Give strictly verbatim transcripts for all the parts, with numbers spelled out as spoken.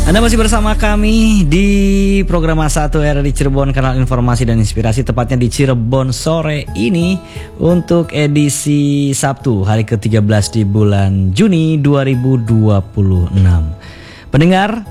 Anda masih bersama kami di program satu R di Cirebon, kanal informasi dan inspirasi, tepatnya di Cirebon sore ini untuk edisi Sabtu hari ke tiga belas di bulan Juni dua ribu dua puluh enam. Pendengar,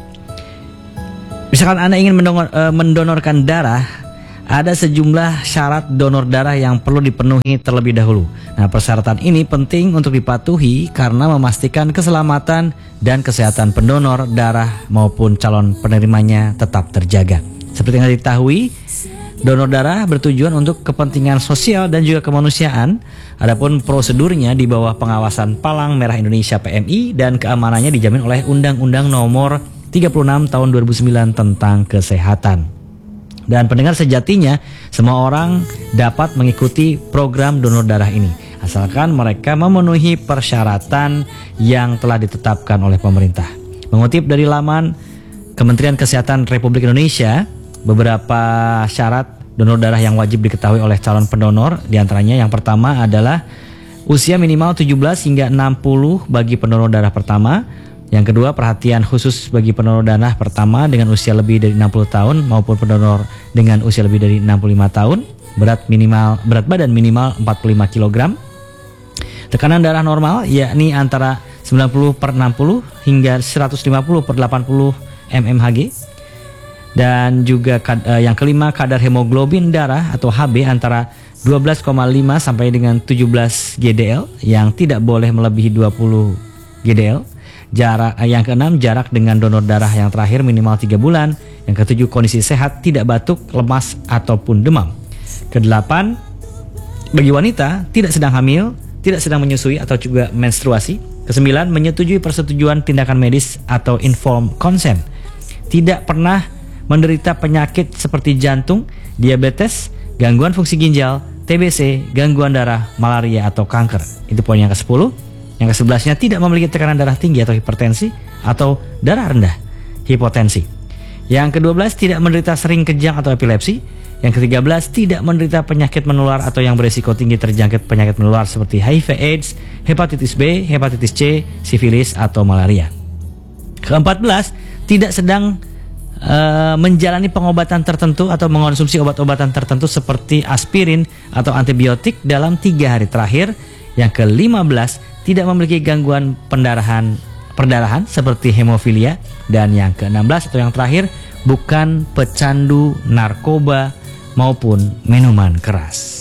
misalkan Anda ingin mendonor, uh, mendonorkan darah, ada sejumlah syarat donor darah yang perlu dipenuhi terlebih dahulu. Nah, persyaratan ini penting untuk dipatuhi karena memastikan keselamatan dan kesehatan pendonor darah maupun calon penerimanya tetap terjaga. Seperti yang diketahui, donor darah bertujuan untuk kepentingan sosial dan juga kemanusiaan. Adapun prosedurnya di bawah pengawasan Palang Merah Indonesia P M I dan keamanannya dijamin oleh Undang-Undang Nomor tiga puluh enam Tahun dua ribu sembilan tentang kesehatan. Dan pendengar, sejatinya semua orang dapat mengikuti program donor darah ini, asalkan mereka memenuhi persyaratan yang telah ditetapkan oleh pemerintah. Mengutip dari laman Kementerian Kesehatan Republik Indonesia, beberapa syarat donor darah yang wajib diketahui oleh calon pendonor, diantaranya yang pertama adalah usia minimal tujuh belas hingga enam puluh bagi pendonor darah pertama. Yang kedua, perhatian khusus bagi pendonor darah pertama dengan usia lebih dari enam puluh tahun maupun pendonor dengan usia lebih dari enam puluh lima tahun, berat minimal berat badan minimal empat puluh lima kilogram. Tekanan darah normal yakni antara sembilan puluh per enam puluh hingga seratus lima puluh per delapan puluh mmHg. Dan juga eh, yang kelima, kadar hemoglobin darah atau H B antara dua belas koma lima sampai dengan tujuh belas G D L yang tidak boleh melebihi dua puluh G D L. Jarak yang keenam, jarak dengan donor darah yang terakhir minimal tiga bulan. Yang ketujuh, kondisi sehat, tidak batuk, lemas ataupun demam. Kedelapan, bagi wanita tidak sedang hamil, tidak sedang menyusui atau juga menstruasi. Kesembilan, menyetujui persetujuan tindakan medis atau informed consent. Tidak pernah menderita penyakit seperti jantung, diabetes, gangguan fungsi ginjal, T B C, gangguan darah, malaria atau kanker. Itu poin yang kesepuluh. Yang kesebelasnya, tidak memiliki tekanan darah tinggi atau hipertensi atau darah rendah, hipotensi. Yang kedua belas, tidak menderita sering kejang atau epilepsi. Yang ketiga belas, tidak menderita penyakit menular atau yang berisiko tinggi terjangkit penyakit menular seperti H I V AIDS, hepatitis B, hepatitis C, sifilis atau malaria. Keempat belas, tidak sedang uh, menjalani pengobatan tertentu atau mengonsumsi obat-obatan tertentu seperti aspirin atau antibiotik dalam tiga hari terakhir. Yang kelima belas, tidak memiliki gangguan pendarahan perdarahan seperti hemofilia. Dan yang keenam belas atau yang terakhir, bukan pecandu narkoba maupun minuman keras.